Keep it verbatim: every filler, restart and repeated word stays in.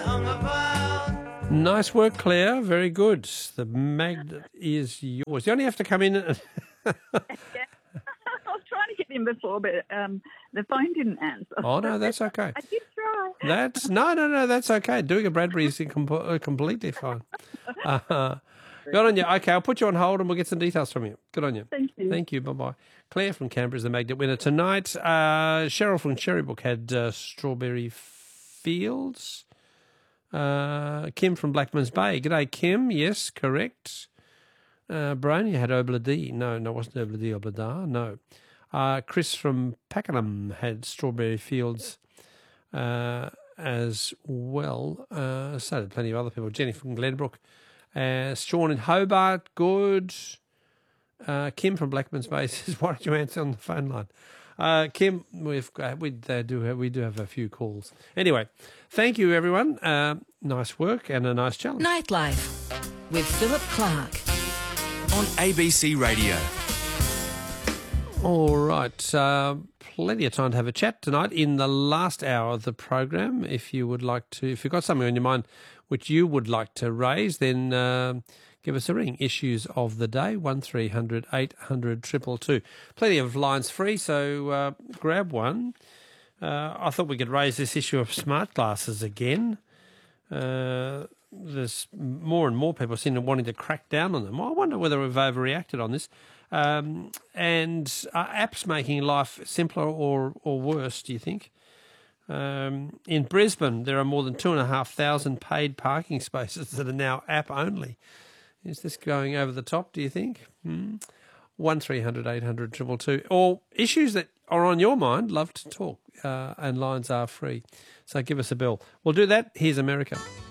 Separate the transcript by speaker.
Speaker 1: Nice work, Claire. Very good. The magnet is yours. You only have to come in. And
Speaker 2: Yeah. I was trying to get in before, but um, the phone didn't answer.
Speaker 1: Oh, no, that's okay.
Speaker 2: I did try.
Speaker 1: That's no, no, no. That's okay. Doing a Bradbury is com- completely fine. Uh, good on you. Okay, I'll put you on hold and we'll get some details from you. Good on you.
Speaker 2: Thank you.
Speaker 1: Thank you. Bye bye. Claire from Canberra is the magnet winner tonight. Uh, Cheryl from Cherrybrook had uh, Strawberry Fields. Uh, Kim from Blackman's Bay. G'day, Kim. Yes, correct. Uh, Brony had Obladi. No, no, it wasn't Obladi, Oblada. No. Uh, Chris from Pakenham had Strawberry Fields uh, as well. Uh, so did plenty of other people. Jenny from Glenbrook. Uh, Sean in Hobart, good. Uh, Kim from Blackman's Bay says, "Why don't you answer on the phone line?" Uh, Kim, we've uh, we uh, do have, we do have a few calls. Anyway, thank you everyone. Uh, nice work and a nice challenge.
Speaker 3: Nightlife with Philip Clark
Speaker 4: on A B C Radio.
Speaker 1: All right, uh, plenty of time to have a chat tonight in the last hour of the program. If you would like to, if you've got something on your mind which you would like to raise, then uh, give us a ring. Issues of the day, one three hundred eight hundred two two two. Plenty of lines free, so uh, grab one. Uh, I thought we could raise this issue of smart glasses again. Uh, there's more and more people seem to wanting to crack down on them. I wonder whether we've overreacted on this. Um, and are apps making life simpler or, or worse, do you think? Um, in Brisbane, there are more than two and a half thousand paid parking spaces that are now app only. Is this going over the top, do you think? Hmm? one three hundred eight hundred two two two. Or issues that are on your mind, love to talk, uh, and lines are free. So give us a bell. We'll do that. Here's America.